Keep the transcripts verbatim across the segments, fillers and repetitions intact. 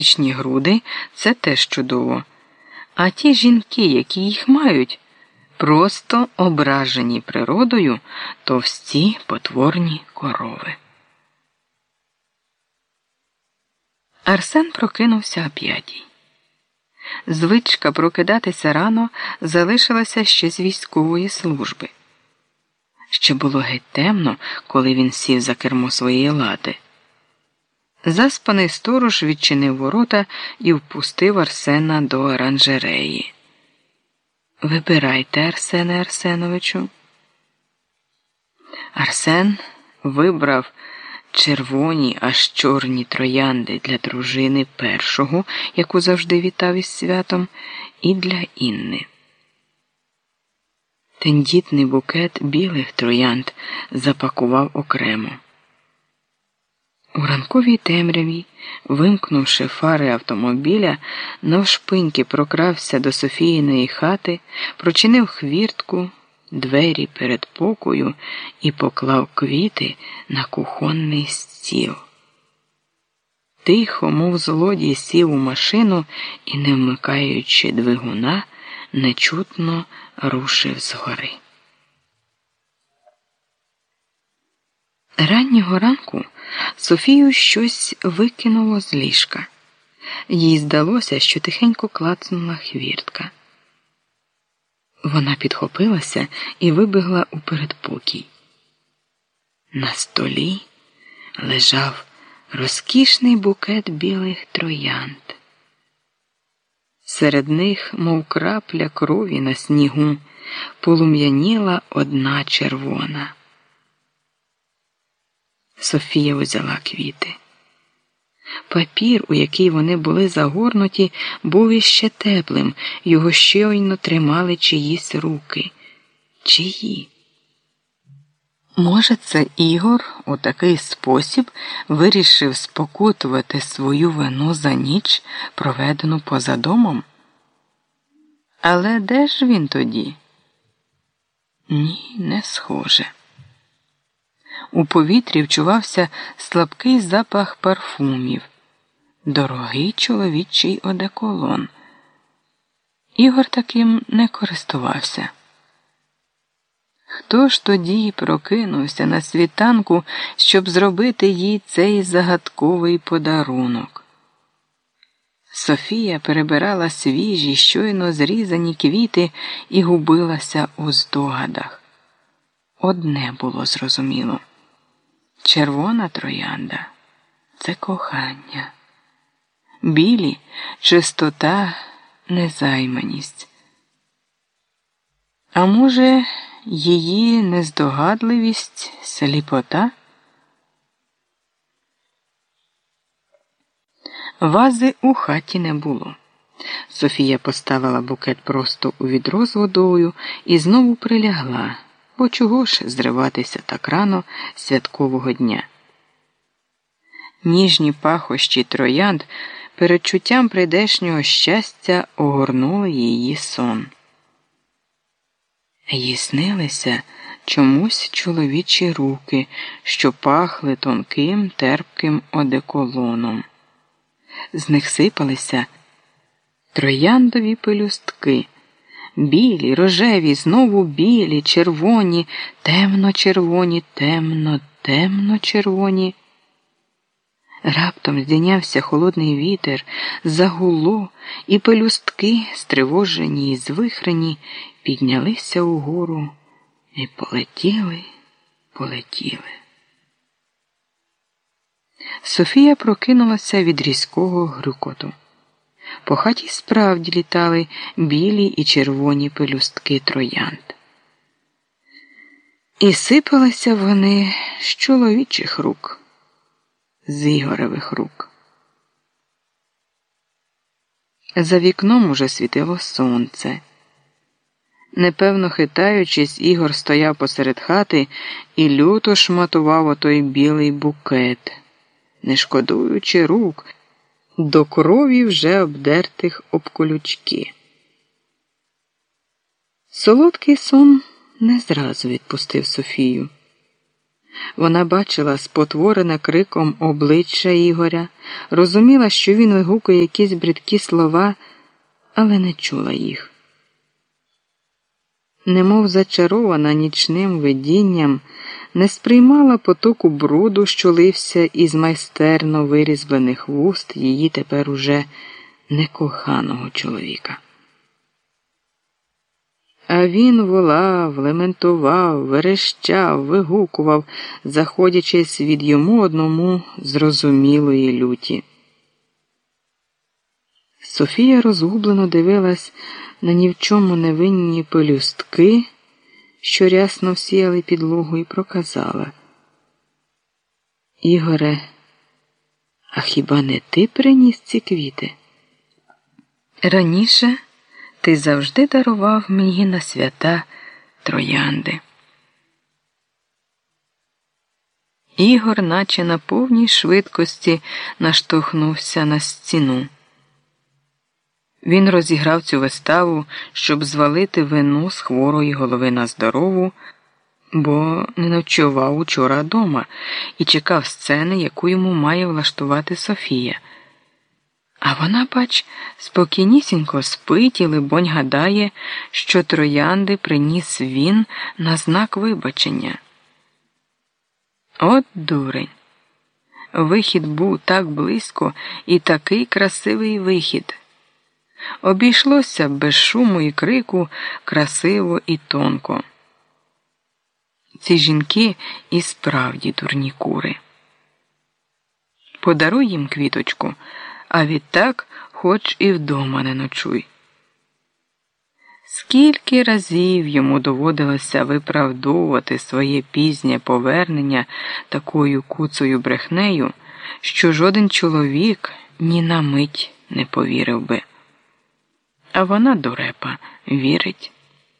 Лічні груди – це теж чудово. А ті жінки, які їх мають, просто ображені природою товсті потворні корови. Арсен прокинувся о п'ятій. Звичка прокидатися рано залишилася ще з військової служби. Ще було геть темно, коли він сів за кермо своєї лати. Заспаний сторож відчинив ворота і впустив Арсена до оранжереї. «Вибирайте, Арсене Арсеновичу». Арсен вибрав червоні, аж чорні троянди для дружини першого, яку завжди вітав із святом, і для Інни. Тендітний букет білих троянд запакував окремо. У ранковій темряві, вимкнувши фари автомобіля, навшпиньки прокрався до Софіїної хати, прочинив хвіртку, двері передпокою і поклав квіти на кухонний стіл. Тихо, мов злодій, сів у машину і, не вмикаючи двигуна, нечутно рушив згори. Раннього ранку Софію щось викинуло з ліжка. Їй здалося, що тихенько клацнула хвіртка. Вона підхопилася і вибігла у передпокій. На столі лежав розкішний букет білих троянд. Серед них, мов крапля крові на снігу, полум'яніла одна червона. Софія взяла квіти. Папір, у який вони були загорнуті, був іще теплим, його щойно тримали чиїсь руки. Чиї? Може, це Ігор у такий спосіб вирішив спокутувати свою вину за ніч, проведену поза домом? Але де ж він тоді? Ні, не схоже. У повітрі вчувався слабкий запах парфумів. Дорогий чоловічий одеколон. Ігор таким не користувався. Хто ж тоді прокинувся на світанку, щоб зробити їй цей загадковий подарунок? Софія перебирала свіжі, щойно зрізані квіти і губилася у здогадах. Одне було зрозуміло. Червона троянда – це кохання. Білі – чистота, незайманість. А може, її нездогадливість – сліпота? Вази у хаті не було. Софія поставила букет просто у відро з водою і знову прилягла. Бо чого ж зриватися так рано святкового дня? Ніжні пахощі троянд передчуттям прийдешнього щастя огорнули її сон. Їй снилися чомусь чоловічі руки, що пахли тонким терпким одеколоном. З них сипалися трояндові пелюстки. Білі, рожеві, знову білі, червоні, темно-червоні, темно-темно-червоні. Раптом здійнявся холодний вітер, загуло, і пелюстки, стривожені й звихрені, піднялися угору і полетіли, полетіли. Софія прокинулася від різкого грюкоту. По хаті справді літали білі і червоні пелюстки троянд. І сипалися вони з чоловічих рук, з Ігоревих рук. За вікном уже світило сонце. Непевно хитаючись, Ігор стояв посеред хати і люто шматував отой білий букет, не шкодуючи рук, до крові вже обдертих об колючки. Солодкий сон не зразу відпустив Софію. Вона бачила спотворене криком обличчя Ігоря, розуміла, що він вигукує якісь бридкі слова, але не чула їх. Немов зачарована нічним видінням, не сприймала потоку бруду, що лився із майстерно вирізблених вуст її тепер уже некоханого чоловіка. А він волав, лементував, верещав, вигукував, заходячись від йому одному зрозумілої люті. Софія розгублено дивилась на ні в чому невинні пелюстки, що рясно всіяли підлогу, і проказала: «Ігоре, а хіба не ти приніс ці квіти? Раніше ти завжди дарував мені на свята троянди». Ігор наче на повній швидкості наштовхнувся на стіну. Він розіграв цю виставу, щоб звалити вину з хворої голови на здорову, бо не ночував учора дома і чекав сцени, яку йому має влаштувати Софія. А вона, бач, спокійнісінько спить і, либонь, гадає, що троянди приніс він на знак вибачення. От дурень! Вихід був так близько, і такий красивий вихід. Обійшлося без шуму і крику, красиво і тонко. Ці жінки і справді дурні кури. Подаруй їм квіточку, а відтак хоч і вдома не ночуй. Скільки разів йому доводилося виправдовувати своє пізнє повернення такою куцою брехнею, що жоден чоловік ні на мить не повірив би. А вона, дурепа, вірить.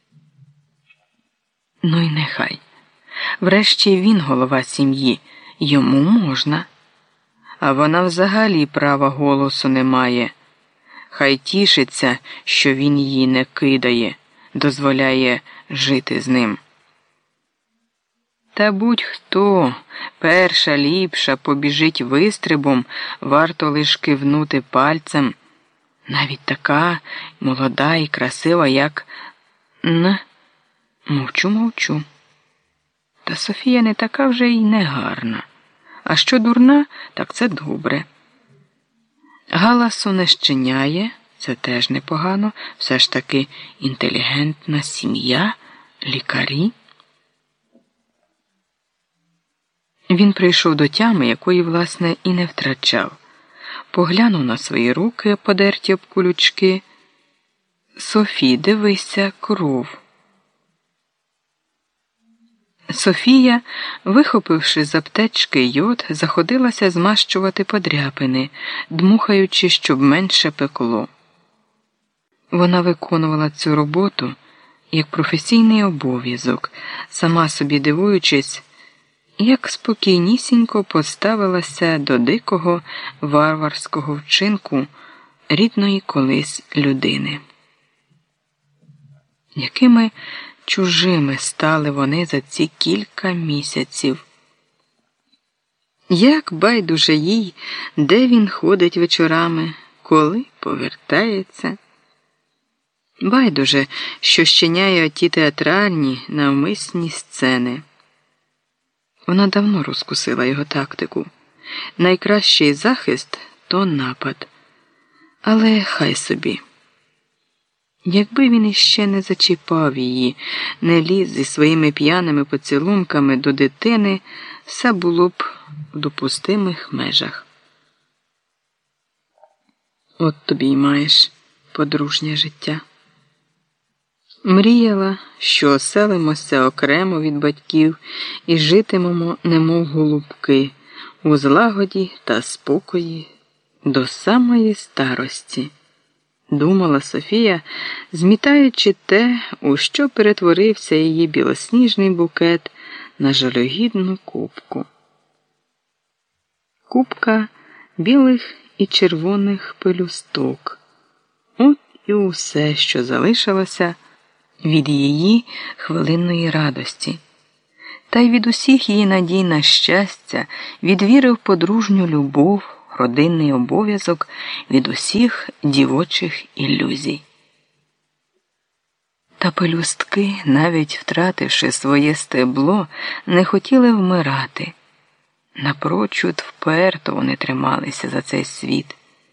Ну й нехай. Врешті він голова сім'ї, йому можна. А вона взагалі права голосу не має. Хай тішиться, що він її не кидає, дозволяє жити з ним. Та будь-хто, перша ліпша, побіжить вистрибом, варто лиш кивнути пальцем. Навіть така молода і красива, як Н. Мовчу, мовчу. Та Софія не така вже й не гарна. А що дурна, так це добре. Галасу не щиняє, це теж непогано, все ж таки інтелігентна сім'я, лікарі. Він прийшов до тями, якої, власне, і не втрачав. Поглянув на свої руки, подерті об кулючки. «Софі, дивися, кров». Софія, вихопивши з аптечки йод, заходилася змащувати подряпини, дмухаючи, щоб менше пекло. Вона виконувала цю роботу як професійний обов'язок, сама собі дивуючись, як спокійнісінько поставилася до дикого варварського вчинку рідної колись людини. Якими чужими стали вони за ці кілька місяців. Як байдуже їй, де він ходить вечорами, коли повертається. Байдуже, що щиняє оті театральні, навмисні сцени. Вона давно розкусила його тактику. Найкращий захист – то напад. Але хай собі. Якби він іще не зачіпав її, не ліз зі своїми п'яними поцілунками до дитини, все було б в допустимих межах. От тобі й маєш подружнє життя. Мріяла, що оселимося окремо від батьків і житимемо, немов голубки, у злагоді та спокої до самої старості. Думала Софія, змітаючи те, у що перетворився її білосніжний букет на жалюгідну купку. Купка білих і червоних пелюсток. От і усе, що залишилося від її хвилинної радості. та й від усіх її надій на щастя, від віри в подружню любов, родинний обов'язок, від усіх дівочих ілюзій. Та пелюстки, навіть втративши своє стебло, не хотіли вмирати. Напрочуд вперто вони трималися за цей світ.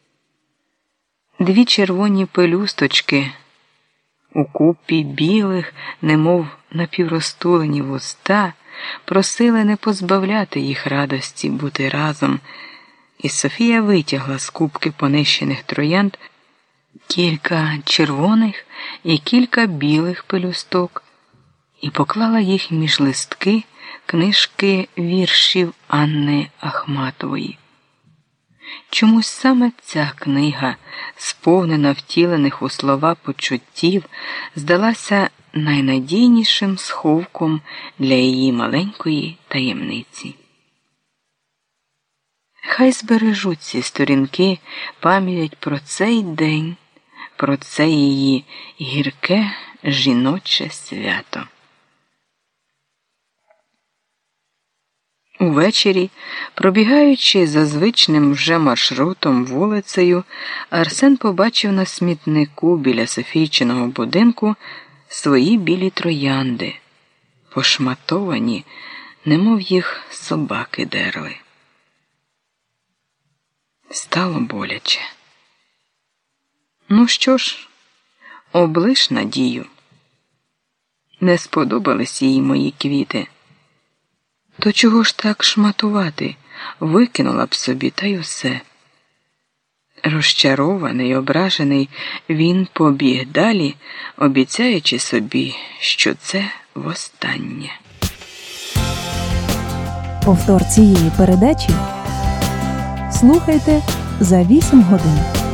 Дві червоні пелюсточки у купі білих, немов напіврозтулені вуста, просили не позбавляти їх радості бути разом, і Софія витягла з купки понищених троянд кілька червоних і кілька білих пелюсток і поклала їх між листки книжки віршів Анни Ахматової. Чомусь саме ця книга, сповнена втілених у слова почуттів, здалася найнадійнішим сховком для її маленької таємниці. Хай збережуть ці сторінки пам'ять про цей день, про це її гірке жіноче свято. Увечері, пробігаючи за звичним вже маршрутом вулицею, Арсен побачив на смітнику біля Софійчиного будинку свої білі троянди, пошматовані, немов їх собаки дерли. Стало боляче. Ну що ж, облиш надію. Не сподобались їй мої квіти. То чого ж так шматувати? Викинула б собі, та й усе. Розчарований, ображений, він побіг далі, обіцяючи собі, що це востаннє. Повтор цієї передачі слухайте за вісім годин.